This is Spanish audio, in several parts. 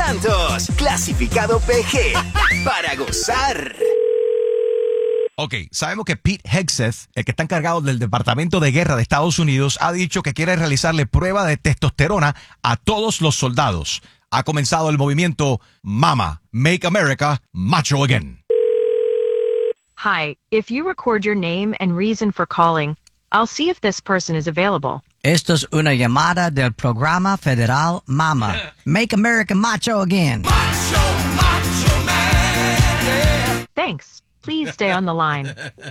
Santos, clasificado PG, para gozar. Ok, sabemos que Pete Hegseth, el que está encargado del Departamento de Guerra de Estados Unidos, ha dicho que quiere realizarle prueba de testosterona a todos los soldados. Ha comenzado el movimiento MAMA, Make America Macho Again. Hi, if you record your name and reason for calling, I'll see if this person is available. Esto es una llamada del programa federal MAMA, Make America Macho Again. Macho man, yeah. Thanks. Please stay on the line.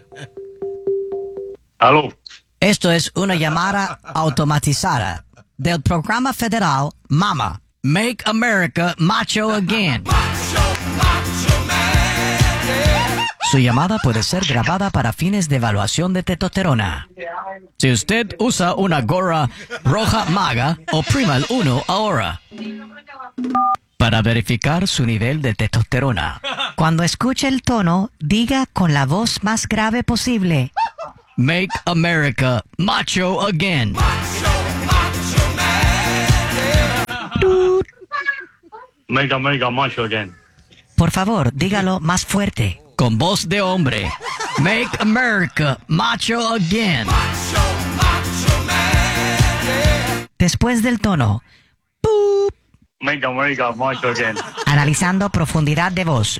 Aló. Esto es una llamada automatizada del programa federal MAMA, Make America Macho Again. Macho man, yeah. Su llamada puede ser grabada para fines de evaluación de testosterona. Si usted usa una gorra roja maga, oprima el 1 ahora para verificar su nivel de testosterona. Cuando escuche el tono, diga con la voz más grave posible: Make America Macho Again. Macho man, yeah. Make America Macho Again. Por favor, dígalo más fuerte, con voz de hombre. Make America Macho Again. Macho man, yeah. Después del tono, ¡pup! Make America Macho Again. Analizando profundidad de voz.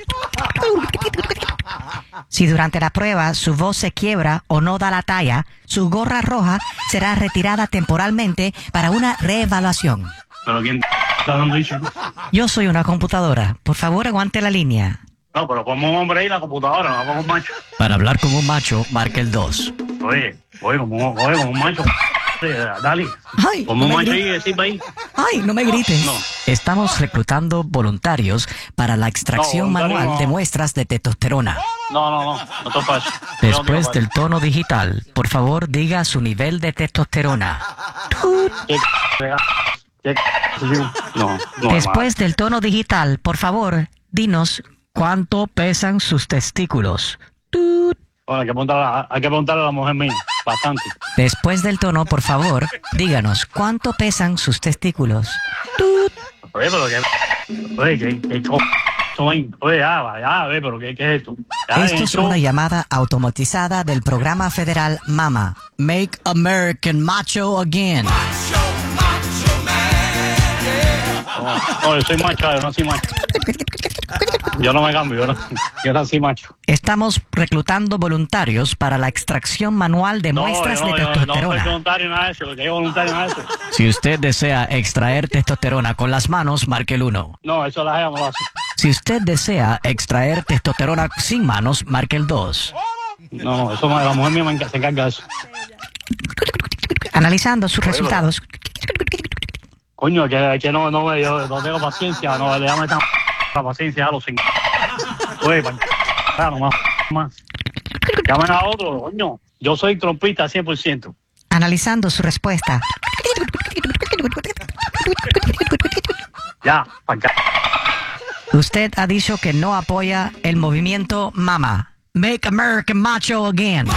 Si durante la prueba su voz se quiebra o no da la talla, su gorra roja será retirada temporalmente para una reevaluación. ¿Pero quién está dando eso? Yo soy una computadora. Por favor, aguante la línea. No, pero como un hombre ahí en la computadora, no como un macho. Para hablar con un macho, marque el 2. Oye, como un macho. Dale. Ay, Como un no me macho gri- ahí, decime ahí. Ay, no me grites. No. Estamos reclutando voluntarios para la extracción No, voluntario manual no. de muestras de testosterona. No te pases. Después del tono digital, por favor, diga su nivel de testosterona. No, Después del tono digital, por favor, dinos cuánto pesan sus testículos. Tut. Bueno, hay que preguntarle a la mujer mía. Bastante. Después del tono, por favor, díganos cuánto pesan sus testículos. Tut. Oye, pero que... Oye, Oye, ya, pero ¿qué es esto? Ya, Esto es una llamada automatizada del programa federal MAMA, Make American Macho Again. Macho man, yeah. No, yo soy macho, yo no soy macho. Yo no me cambio, yo no soy macho. Estamos reclutando voluntarios para la extracción manual de muestras de yo no soy testosterona. voluntario nada de eso, porque yo voluntario nada de eso. Si usted desea extraer testosterona con las manos, marque el 1. No, eso la gente me lo hace. Si usted desea extraer testosterona sin manos, marque el 2. No, eso la mujer mía se encarga de eso. Analizando sus resultados, Coño, que yo no tengo paciencia, no le dame la paciencia a los 5. Oye, no más. Llamen a otro, coño. Yo soy trompista 100%. analizando su respuesta, Ya, para acá. usted ha dicho que no apoya el movimiento MAMA, Make America Macho Again.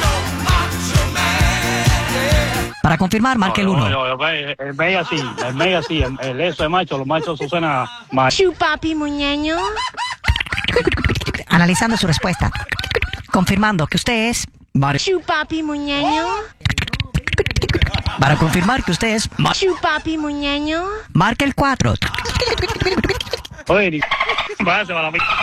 Para confirmar, marque el 1. El medio sí, el eso de macho, los machos eso suena macho. Chupapi muñeño. Analizando su respuesta, confirmando que usted es... Chupapi muñeño. Para confirmar que usted es... Chupapi muñeño. Marque el 4. Oye, váyase para la mía.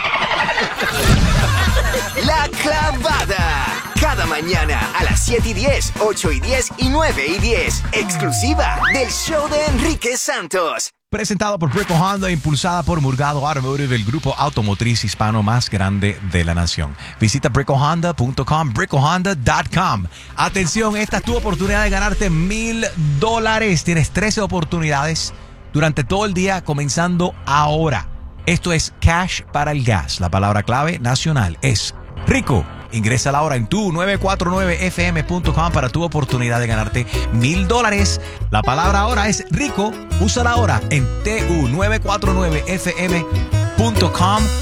La Clavada. Cada mañana a las 7:10, 8:10 y 9:10. Exclusiva del show de Enrique Santos. Presentado por Brico Honda, impulsada por Murgado Automotive, el grupo automotriz hispano más grande de la nación. Visita bricohonda.com, bricohonda.com. Atención, esta es tu oportunidad de ganarte $1,000. Tienes 13 oportunidades durante todo el día, comenzando ahora. Esto es Cash para el Gas. La palabra clave nacional es Rico. Ingresa ahora en tu 949fm.com para tu oportunidad de ganarte $1,000. La palabra ahora es Rico. Úsala ahora en tu949fm.com.